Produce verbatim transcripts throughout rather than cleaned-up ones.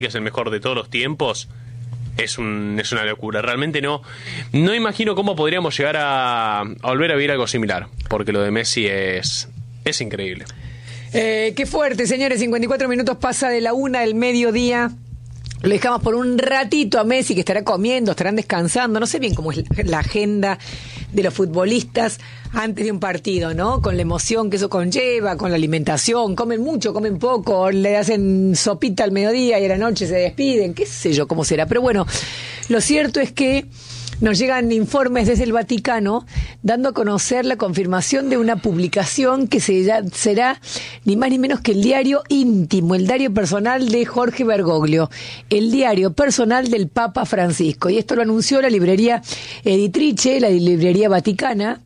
que es el mejor de todos los tiempos, es un es una locura. Realmente no no imagino cómo podríamos llegar a, a volver a vivir algo similar, porque lo de Messi es es increíble. Eh, qué fuerte, señores. cincuenta y cuatro minutos pasa de la una del mediodía. Lo dejamos por un ratito a Messi, que estará comiendo, estarán descansando. No sé bien cómo es la, la agenda de los futbolistas antes de un partido, ¿no? Con la emoción que eso conlleva, con la alimentación. Comen mucho, comen poco, le hacen sopita al mediodía y a la noche se despiden. Qué sé yo cómo será. Pero bueno, lo cierto es que nos llegan informes desde el Vaticano dando a conocer la confirmación de una publicación que se, ya, será ni más ni menos que el diario íntimo, el diario personal de Jorge Bergoglio, el diario personal del Papa Francisco. Y esto lo anunció la librería Editrice, la librería vaticana,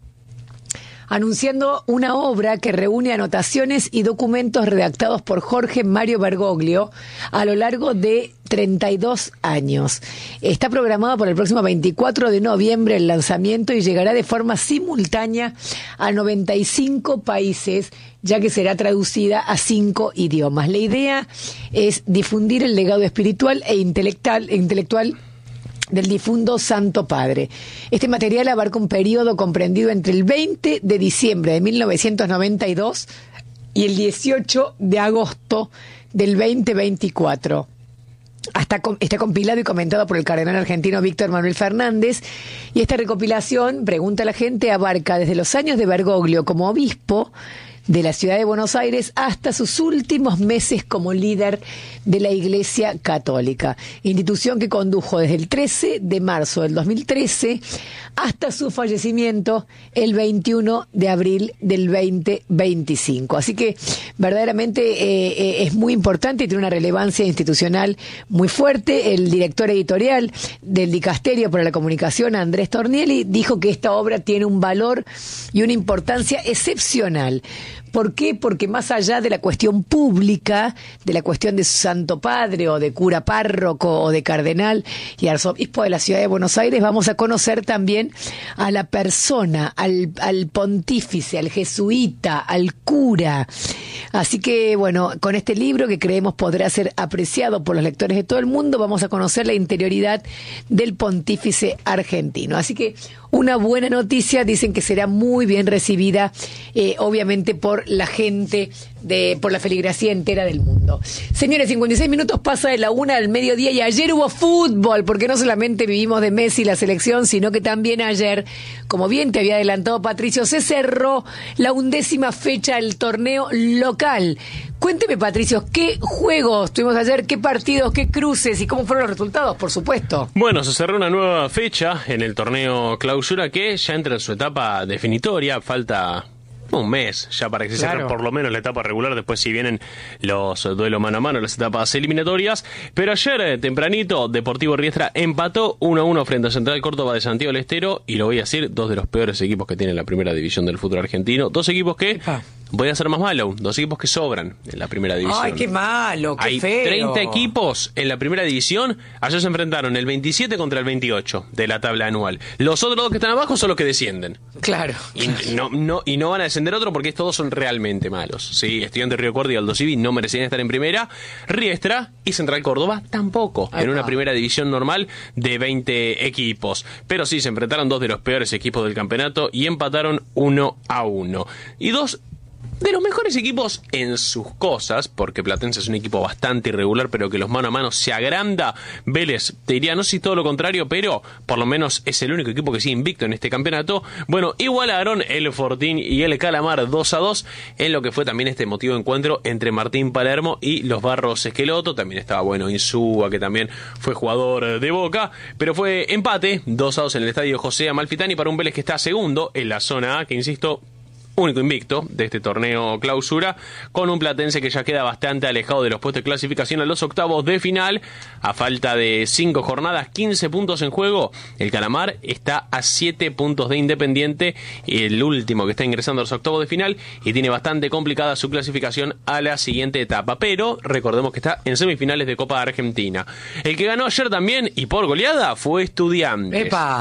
anunciando una obra que reúne anotaciones y documentos redactados por Jorge Mario Bergoglio a lo largo de treinta y dos años. Está programado para el próximo veinticuatro de noviembre el lanzamiento y llegará de forma simultánea a noventa y cinco países, ya que será traducida a cinco idiomas. La idea es difundir el legado espiritual e intelectual, e intelectual del difunto Santo Padre. Este material abarca un periodo comprendido entre el veinte de diciembre de mil novecientos noventa y dos y el dieciocho de agosto del veinte veinticuatro. Hasta com- está compilado y comentado por el cardenal argentino Víctor Manuel Fernández, y esta recopilación, pregunta la gente, abarca desde los años de Bergoglio como obispo de la ciudad de Buenos Aires hasta sus últimos meses como líder de la Iglesia Católica, institución que condujo desde el trece de marzo del dos mil trece hasta su fallecimiento el veintiuno de abril del veinte veinticinco. Así que verdaderamente eh, eh, es muy importante y tiene una relevancia institucional muy fuerte. El director editorial del Dicasterio para la Comunicación, Andrés Tornielli, dijo que esta obra tiene un valor y una importancia excepcional. ¿Por qué? Porque más allá de la cuestión pública, de la cuestión de Santo Padre o de cura párroco o de cardenal y arzobispo de la ciudad de Buenos Aires, vamos a conocer también a la persona, al, al pontífice, al jesuita, al cura. Así que, bueno, con este libro que creemos podrá ser apreciado por los lectores de todo el mundo, vamos a conocer la interioridad del pontífice argentino. Así que una buena noticia, dicen que será muy bien recibida, eh, obviamente por la gente, de por la feligresía entera del mundo. Señores, cincuenta y seis minutos pasa de la una del mediodía y ayer hubo fútbol, porque no solamente vivimos de Messi la selección, sino que también ayer, como bien te había adelantado Patricio, se cerró la undécima fecha del torneo local. Cuénteme, Patricio, ¿qué juegos tuvimos ayer, qué partidos, qué cruces y cómo fueron los resultados, por supuesto? Bueno, se cerró una nueva fecha en el torneo Clausura que ya entra en su etapa definitoria. Falta un mes ya para que se cierre, claro, por lo menos la etapa regular. Después si vienen los duelos mano a mano, las etapas eliminatorias. Pero ayer, eh, tempranito, Deportivo Riestra empató uno a uno frente a Central Córdoba de Santiago del Estero. Y lo voy a decir, dos de los peores equipos que tiene la primera división del fútbol argentino. Dos equipos que... Epa. Voy a ser más malo, dos equipos que sobran en la primera división. ¡Ay, qué malo, qué Hay feo! Hay treinta equipos en la primera división. Ayer se enfrentaron el veintisiete contra el veintiocho de la tabla anual. Los otros dos que están abajo son los que descienden. Claro. Y no, no, y no van a descender otro porque todos son realmente malos. Sí, Estudiantes Río Cuarto y Aldo Civi no merecían estar en primera. Riestra y Central Córdoba tampoco. Ay, en una no. primera división normal de veinte equipos. Pero sí, se enfrentaron dos de los peores equipos del campeonato y empataron uno a uno. Y dos de los mejores equipos en sus cosas, porque Platense es un equipo bastante irregular, pero que los mano a mano se agranda. Vélez, te diría, no sé si todo lo contrario, pero por lo menos es el único equipo que sigue invicto en este campeonato. Bueno, igualaron el Fortín y el Calamar dos a dos en lo que fue también este emotivo encuentro entre Martín Palermo y los Barros Esqueloto. También estaba bueno Insúa, que también fue jugador de Boca, pero fue empate dos a dos en el estadio José Amalfitani para un Vélez que está segundo en la zona A, que insisto, único invicto de este torneo Clausura, con un Platense que ya queda bastante alejado de los puestos de clasificación a los octavos de final, a falta de cinco jornadas, quince puntos en juego. El Calamar está a siete puntos de Independiente, el último que está ingresando a los octavos de final, y tiene bastante complicada su clasificación a la siguiente etapa, pero recordemos que está en semifinales de Copa Argentina. El que ganó ayer también, y por goleada, fue Estudiantes. ¡Epa!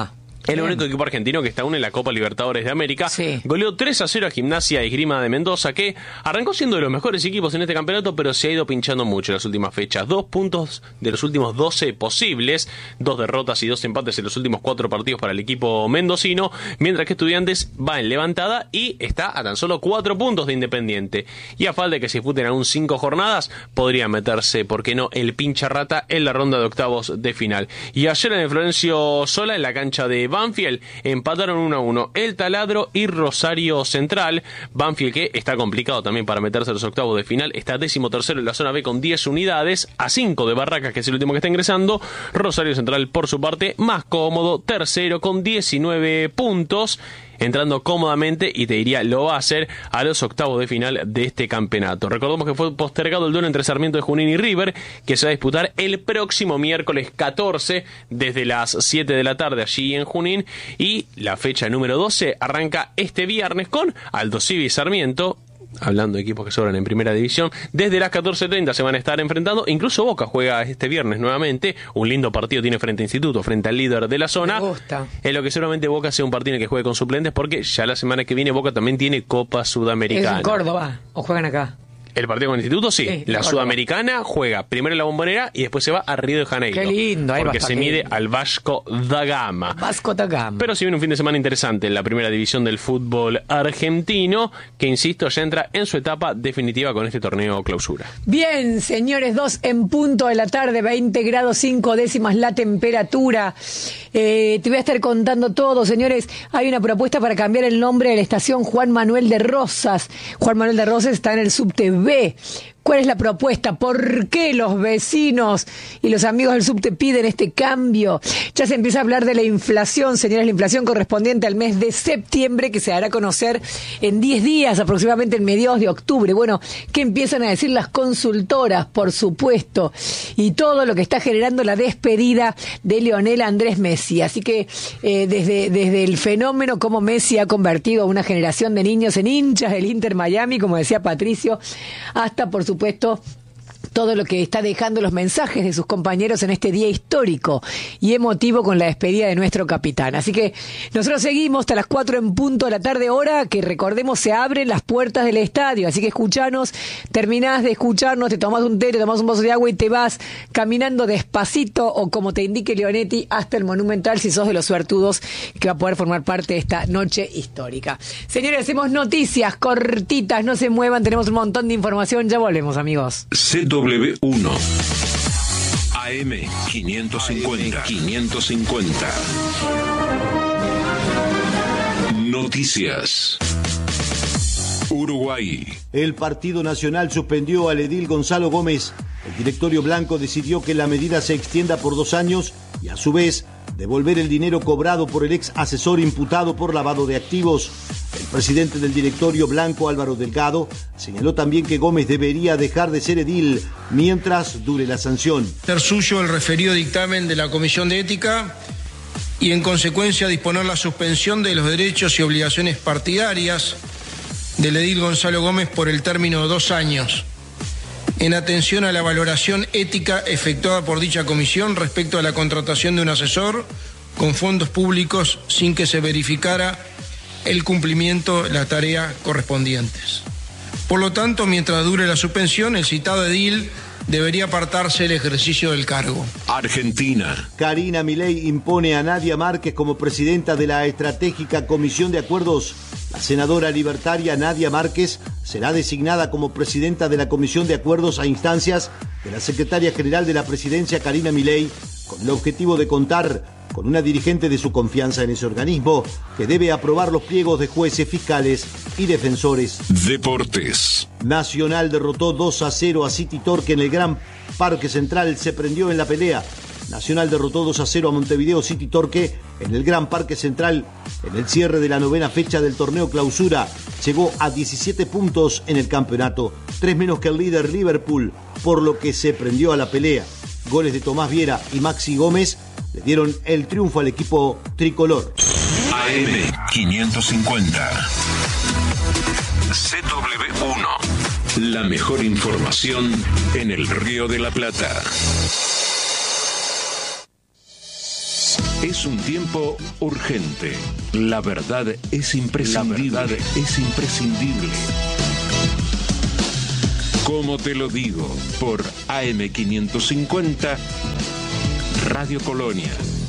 El único equipo argentino que está aún en la Copa Libertadores de América. Sí. Goleó tres a cero a Gimnasia y Esgrima de Mendoza, que arrancó siendo de los mejores equipos en este campeonato, pero se ha ido pinchando mucho en las últimas fechas. Dos puntos de los últimos doce posibles, dos derrotas y dos empates en los últimos cuatro partidos para el equipo mendocino, mientras que Estudiantes va en levantada y está a tan solo cuatro puntos de Independiente. Y a falta de que se disputen aún cinco jornadas, podría meterse, ¿por qué no?, el pincha rata en la ronda de octavos de final. Y ayer en el Florencio Sola, en la cancha de Banfield, empataron uno a uno el Taladro y Rosario Central. Banfield, que está complicado también para meterse a los octavos de final, está décimo tercero en la zona B con diez unidades, a cinco de Barracas, que es el último que está ingresando. Rosario Central, por su parte, más cómodo, tercero con diecinueve puntos, entrando cómodamente, y te diría lo va a hacer, a los octavos de final de este campeonato. Recordemos que fue postergado el duelo entre Sarmiento de Junín y River, que se va a disputar el próximo miércoles catorce desde las siete de la tarde allí en Junín, y la fecha número doce arranca este viernes con Aldo Civi y Sarmiento. Hablando de equipos que sobran en primera división, desde las catorce treinta se van a estar enfrentando. Incluso Boca juega este viernes nuevamente. Un lindo partido tiene frente a Instituto, frente al líder de la zona. Me gusta. Es lo que seguramente Boca sea un partido en el que juegue con suplentes, porque ya la semana que viene Boca también tiene Copa Sudamericana. ¿Es en Córdoba o juegan acá? El partido con el Instituto, sí. Sí, la Córdoba. Sudamericana juega primero en la Bombonera y después se va a Río de Janeiro. Qué lindo, ahí porque va a se estar mide lindo. al Vasco da Gama. Vasco da Gama. Pero si viene un fin de semana interesante en la primera división del fútbol argentino, que insisto, ya entra en su etapa definitiva con este torneo clausura. Bien, señores, dos en punto de la tarde, veinte grados cinco décimas la temperatura. Eh, te voy a estar contando todo, señores. Hay una propuesta para cambiar el nombre de la estación Juan Manuel de Rosas. Juan Manuel de Rosas está en el subte B. ¿Cuál es la propuesta? ¿Por qué los vecinos y los amigos del subte piden este cambio? Ya se empieza a hablar de la inflación, señores, la inflación correspondiente al mes de septiembre, que se dará a conocer en diez días, aproximadamente en mediados de octubre. Bueno, ¿qué empiezan a decir las consultoras? Por supuesto. Y todo lo que está generando la despedida de Lionel Andrés Messi. Así que eh, desde, desde el fenómeno como Messi ha convertido a una generación de niños en hinchas del Inter Miami, como decía Patricio, hasta, por supuesto, supuesto, todo lo que está dejando los mensajes de sus compañeros en este día histórico y emotivo con la despedida de nuestro capitán. Así que nosotros seguimos hasta las cuatro en punto de la tarde, hora que, recordemos, se abren las puertas del estadio. Así que escuchanos, terminás de escucharnos, te tomás un té, te tomás un vaso de agua y te vas caminando despacito, o como te indique Leonetti, hasta el Monumental, si sos de los suertudos que va a poder formar parte de esta noche histórica. Señores, hacemos noticias cortitas, no se muevan, tenemos un montón de información, ya volvemos, amigos. C W uno A M quinientos cincuenta. quinientos cincuenta. Noticias. Uruguay. El Partido Nacional suspendió al edil Gonzalo Gómez. El directorio blanco decidió que la medida se extienda por dos años y, a su vez, devolver el dinero cobrado por el ex asesor imputado por lavado de activos. El presidente del directorio blanco, Álvaro Delgado, señaló también que Gómez debería dejar de ser edil mientras dure la sanción. Ser suyo el referido dictamen de la Comisión de Ética y, en consecuencia, disponer la suspensión de los derechos y obligaciones partidarias del edil Gonzalo Gómez por el término de dos años, en atención a la valoración ética efectuada por dicha comisión respecto a la contratación de un asesor con fondos públicos sin que se verificara el cumplimiento de las tareas correspondientes. Por lo tanto, mientras dure la suspensión, el citado edil debería apartarse el ejercicio del cargo. Argentina. Karina Milei impone a Nadia Márquez como presidenta de la estratégica Comisión de Acuerdos. La senadora libertaria Nadia Márquez será designada como presidenta de la Comisión de Acuerdos a instancias de la secretaria general de la presidencia, Karina Milei, con el objetivo de contar con una dirigente de su confianza en ese organismo, que debe aprobar los pliegos de jueces, fiscales y defensores. Deportes. Nacional derrotó dos a cero a City Torque en el Gran Parque Central, se prendió en la pelea. Nacional derrotó dos a cero a Montevideo City Torque en el Gran Parque Central en el cierre de la novena fecha del torneo clausura. Llegó a diecisiete puntos en el campeonato, tres menos que el líder Liverpool, por lo que se prendió a la pelea. Goles de Tomás Viera y Maxi Gómez le dieron el triunfo al equipo tricolor. A M quinientos cincuenta. C W uno. La mejor información en el Río de la Plata. Es un tiempo urgente. La verdad es imprescindible. La verdad es imprescindible. Como te lo digo, por A M quinientos cincuenta, Radio Colonia.